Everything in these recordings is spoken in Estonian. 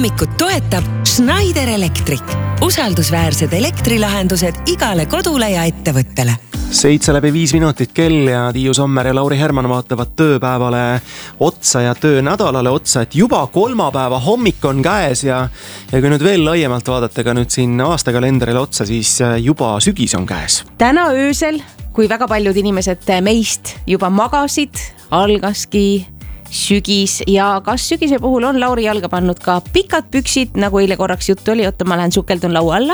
hommikut toetab Schneider Electric. Usaldusväärsed elektrilahendused igale kodule ja ettevõttele. 7:05 kell ja Tiiu Sommer ja Lauri Herman vaatavad tööpäevale otsa ja töönädalale otsa, et juba kolmapäeva hommik on käes ja kui nüüd veel laiemalt vaadata ka nüüd siin aastakalendrile otsa, siis juba sügis on käes. Täna öösel, kui väga paljud inimesed meist juba magasid, algaski sügis ja kas sügise puhul on Lauri jalga pannud ka pikad püksid, nagu eile korraks juttu oli, oota ma lähen sukeldun laua alla.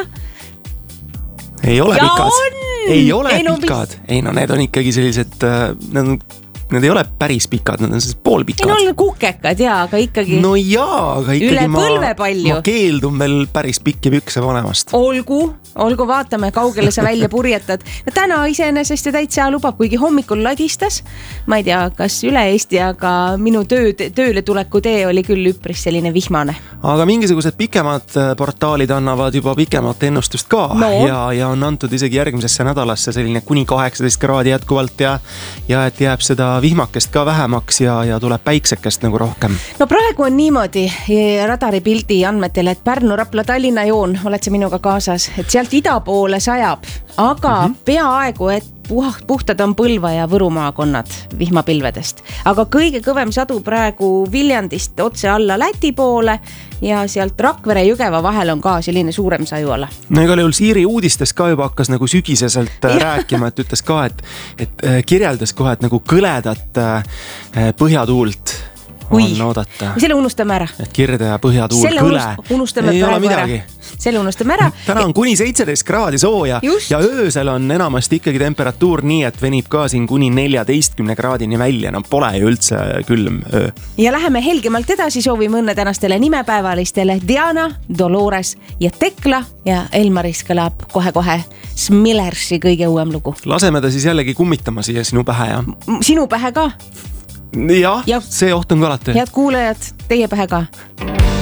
Ei ole ja pikad. On! Ei ole pikad. Ei no need on ikkagi sellised, need ei ole päris pikad, need on sellised poolpikad. Need on kukekad jaa, aga ikkagi. No jaa, aga ikkagi üle põlve palju. Ma keeldun veel päris pikki pükse panemast. Olgu, vaatame, kaugele sa välja purjetad. No täna iseenesest ja täitsa lubab, kuigi hommikul ladistas. Ma ei tea, kas üle Eesti, aga minu tööle tuleku tee oli küll üpris selline vihmane. Aga mingisugused pikemad portaalid annavad juba pikemat ennustust ka ja on antud isegi järgmisesse nädalasse selline kuni 18 kraadi jätkuvalt ja et jääb seda vihmakest ka vähemaks ja tuleb päiksekest nagu rohkem. No praegu on niimoodi radari pildi andmetel, et Pärnu, Rapla, Tallinna joon, oled sa minuga kaasas, et sealt ida poole sajab, aga peaaegu, et puhtad on Põlva ja Võru maakonnad vihmapilvedest. Aga kõige kõvem sadu praegu Viljandist otse alla Läti poole ja sealt Rakvere ja Jõgeva vahel on ka selline suurem sajuala. No igal juhul Siiri uudistes ka juba hakkas nagu sügiseselt rääkima, et ütles ka, et kirjeldas kohe, et nagu kõledat põhjatuult on oodata. Selle unustame ära. Et kirde ja põhjatuul kõle. Ei ole midagi. Selle unustame ära. Täna on kuni 17 kraadi sooja ja öösel on enamasti ikkagi temperatuur nii, et venib ka siin kuni 14 kraadini välja. No pole ju üldse külm öö. Ja läheme helgemalt edasi, soovime õnne tänastele nimepäevalistele Diana, Dolores ja Tekla ja Elmaris kõlab kohe-kohe Smillersi kõige uuem lugu. Laseme ta siis jällegi kummitama siia sinu pähe ja... Sinu pähe ka? Ja see oht on ka alati. Head kuulajad, teie pähe ka.